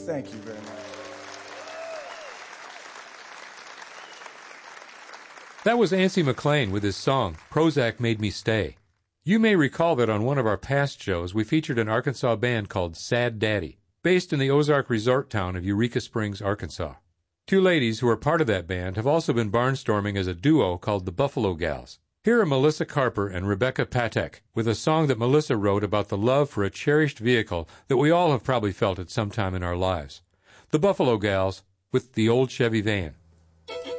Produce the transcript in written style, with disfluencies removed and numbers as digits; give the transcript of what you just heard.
Thank you very much. That was Ancy McLean with his song, Prozac Made Me Stay. You may recall that on one of our past shows, we featured an Arkansas band called Sad Daddy, based in the Ozark resort town of Eureka Springs, Arkansas. Two ladies who are part of that band have also been barnstorming as a duo called the Buffalo Gals. Here are Melissa Carper and Rebecca Patek with a song that Melissa wrote about the love for a cherished vehicle that we all have probably felt at some time in our lives. The Buffalo Gals with the Old Chevy Van.